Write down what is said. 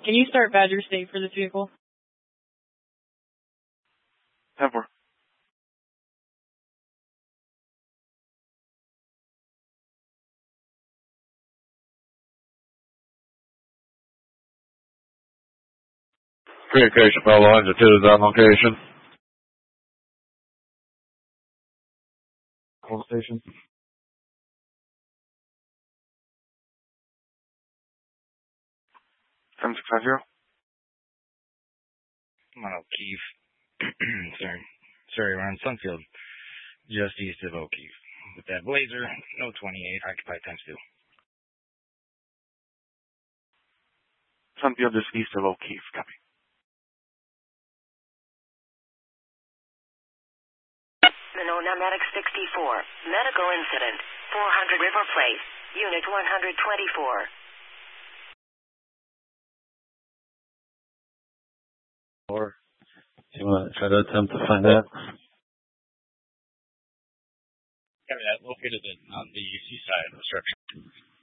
Can you start Badger State for this vehicle? 10-4. Communication bell lines are fitted on location. Call station. 7650. I'm on O'Keefe. Sorry, we're on Sunfield, just east of O'Keefe. With that Blazer, no 28, occupied ×2. Sunfield just east of O'Keefe. Copy. Monona Medic 64. Medical incident. 400 River Place. Unit 124. Or do you want to try to attempt to find that? Copy that. Located on the UC side of the structure.